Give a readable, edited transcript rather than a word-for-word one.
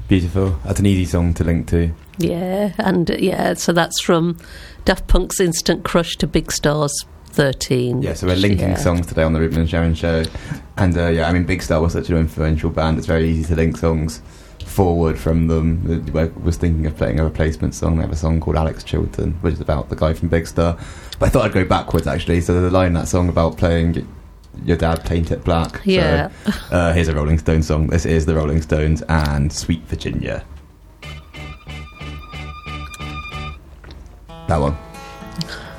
Beautiful. That's an easy song to link to. Yeah, and so that's from Daft Punk's Instant Crush to Big Star's 13. Yeah, so we're linking songs today on the Ruben and Sharon show. And I mean, Big Star was such an influential band, it's very easy to link songs forward from them. I was thinking of playing a replacement song. They have a song called Alex Chilton, which is about the guy from Big Star. But I thought I'd go backwards, actually. So there's a line in that song about playing your dad paint it black. Yeah. So, here's a Rolling Stones song. This is the Rolling Stones and Sweet Virginia. That one.